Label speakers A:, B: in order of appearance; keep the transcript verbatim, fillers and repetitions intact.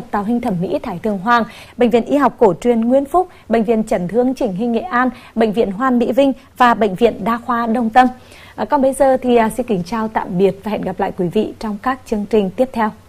A: tạo hình thẩm mỹ Thái Thượng Hoàng, Bệnh viện Y học cổ truyền Nguyễn Phúc, Bệnh viện Chấn thương chỉnh hình Nghệ An, Bệnh viện Hoàn Mỹ Vinh và Bệnh viện Đa khoa Đông Tâm. À, còn bây giờ thì à, xin kính chào tạm biệt và hẹn gặp lại quý vị trong các chương trình tiếp theo.